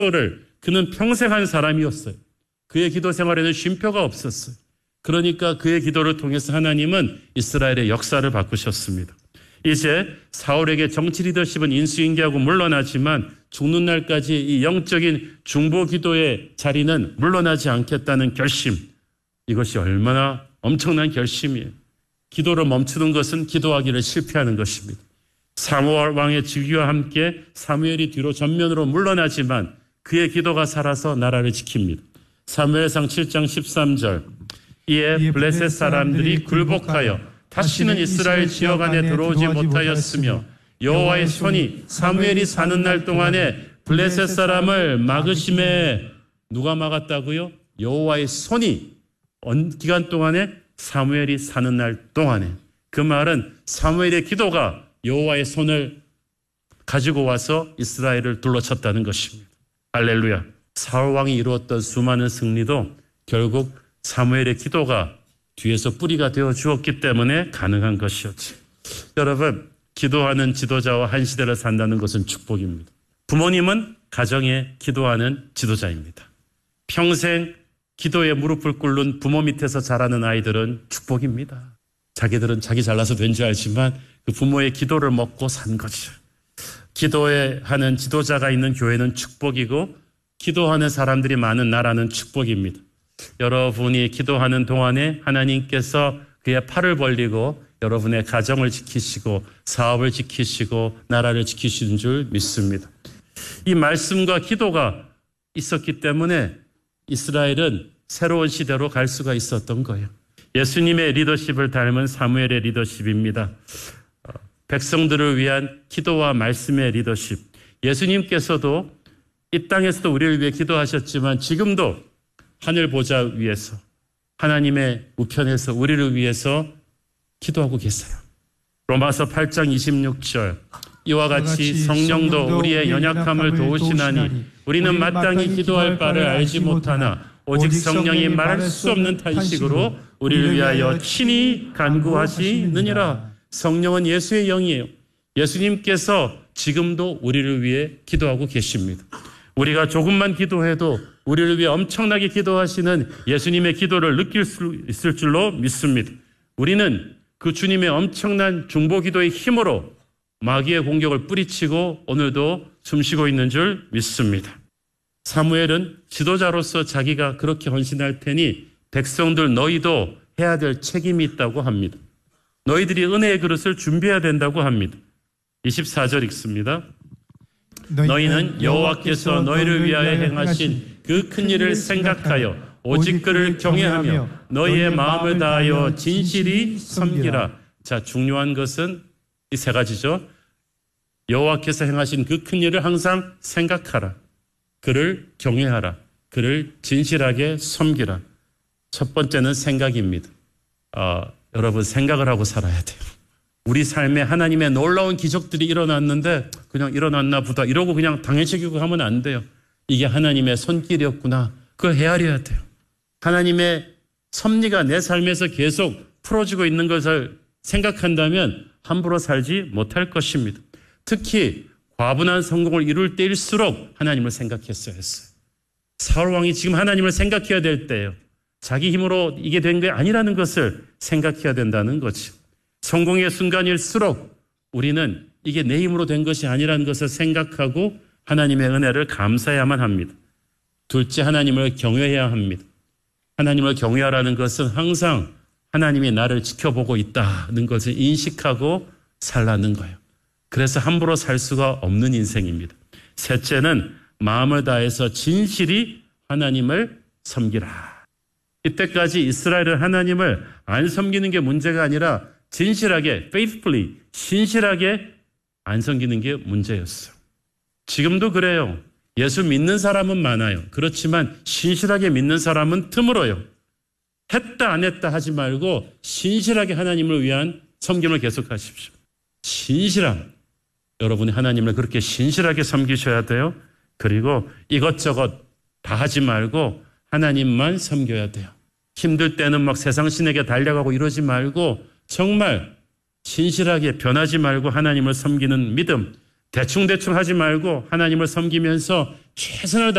기도를 그는 평생 한 사람이었어요. 그의 기도 생활에는 쉼표가 없었어요. 그러니까 그의 기도를 통해서 하나님은 이스라엘의 역사를 바꾸셨습니다. 이제 사울에게 정치 리더십은 인수인계하고 물러나지만 죽는 날까지 이 영적인 중보 기도의 자리는 물러나지 않겠다는 결심, 이것이 얼마나 엄청난 결심이에요. 기도를 멈추는 것은 기도하기를 실패하는 것입니다. 사무엘 왕의 즉위와 함께 사무엘이 뒤로 전면으로 물러나지만 그의 기도가 살아서 나라를 지킵니다. 사무엘상 7장 13절, 이에 블레셋 사람들이 굴복하여 다시는 이스라엘 지역 안에 들어오지 못하였으며 여호와의 손이 사무엘이 사는 날 동안에 블레셋 사람을 막으심에 누가 막았다고요? 여호와의 손이 기간 동안에 사무엘이 사는 날 동안에. 그 말은 사무엘의 기도가 여호와의 손을 가지고 와서 이스라엘을 둘러쳤다는 것입니다. 할렐루야. 사울 왕이 이루었던 수많은 승리도 결국 사무엘의 기도가 뒤에서 뿌리가 되어 주었기 때문에 가능한 것이었지. 여러분, 기도하는 지도자와 한 시대를 산다는 것은 축복입니다. 부모님은 가정에 기도하는 지도자입니다. 평생 기도에 무릎을 꿇는 부모 밑에서 자라는 아이들은 축복입니다. 자기들은 자기 잘나서 된 줄 알지만 그 부모의 기도를 먹고 산 거죠. 기도에 하는 지도자가 있는 교회는 축복이고 기도하는 사람들이 많은 나라는 축복입니다. 여러분이 기도하는 동안에 하나님께서 그의 팔을 벌리고 여러분의 가정을 지키시고 사업을 지키시고 나라를 지키시는 줄 믿습니다. 이 말씀과 기도가 있었기 때문에 이스라엘은 새로운 시대로 갈 수가 있었던 거예요. 예수님의 리더십을 닮은 사무엘의 리더십입니다. 백성들을 위한 기도와 말씀의 리더십. 예수님께서도 이 땅에서도 우리를 위해 기도하셨지만 지금도 하늘 보좌 위에서 하나님의 우편에서 우리를 위해서 기도하고 계세요. 로마서 8장 26절, 이와 같이 성령도 우리의 연약함을 도우시나니 우리는 마땅히 기도할 바를 알지 못하나 오직 성령이 말할 수 없는 탄식으로 우리를 위하여 친히 간구하시느니라. 성령은 예수의 영이에요. 예수님께서 지금도 우리를 위해 기도하고 계십니다. 우리가 조금만 기도해도 우리를 위해 엄청나게 기도하시는 예수님의 기도를 느낄 수 있을 줄로 믿습니다. 우리는 그 주님의 엄청난 중보기도의 힘으로 마귀의 공격을 뿌리치고 오늘도 숨쉬고 있는 줄 믿습니다. 사무엘은 지도자로서 자기가 그렇게 헌신할 테니 백성들 너희도 해야 될 책임이 있다고 합니다. 너희들이 은혜의 그릇을 준비해야 된다고 합니다. 24절 읽습니다. 너희는 여호와께서 너희를 위하여 행하신 그 큰 일을 생각하여 오직 그를 경외하며 너희의 마음을 다하여 진실이 섬기라. 자, 중요한 것은 이 세 가지죠. 여호와께서 행하신 그 큰 일을 항상 생각하라. 그를 경외하라. 그를 진실하게 섬기라. 첫 번째는 생각입니다. 여러분, 생각을 하고 살아야 돼요. 우리 삶에 하나님의 놀라운 기적들이 일어났는데 그냥 일어났나 보다 이러고 그냥 당연시 여기고 하면 안 돼요. 이게 하나님의 손길이었구나. 그걸 헤아려야 돼요. 하나님의 섭리가 내 삶에서 계속 풀어지고 있는 것을 생각한다면 함부로 살지 못할 것입니다. 특히 과분한 성공을 이룰 때일수록 하나님을 생각했어야 했어요. 사울 왕이 지금 하나님을 생각해야 될 때예요. 자기 힘으로 이게 된 게 아니라는 것을 생각해야 된다는 거죠. 성공의 순간일수록 우리는 이게 내 힘으로 된 것이 아니라는 것을 생각하고 하나님의 은혜를 감사해야만 합니다. 둘째, 하나님을 경외해야 합니다. 하나님을 경외하라는 것은 항상 하나님이 나를 지켜보고 있다는 것을 인식하고 살라는 거예요. 그래서 함부로 살 수가 없는 인생입니다. 셋째는 마음을 다해서 진실이 하나님을 섬기라. 이때까지 이스라엘은 하나님을 안 섬기는 게 문제가 아니라 진실하게, faithfully, 신실하게 안 섬기는 게 문제였어요. 지금도 그래요. 예수 믿는 사람은 많아요. 그렇지만 신실하게 믿는 사람은 드물어요. 했다 안 했다 하지 말고 신실하게 하나님을 위한 섬김을 계속하십시오. 신실함. 여러분이 하나님을 그렇게 신실하게 섬기셔야 돼요. 그리고 이것저것 다 하지 말고 하나님만 섬겨야 돼요. 힘들 때는 막 세상 신에게 달려가고 이러지 말고 정말 신실하게 변하지 말고 하나님을 섬기는 믿음, 대충대충 하지 말고 하나님을 섬기면서 최선을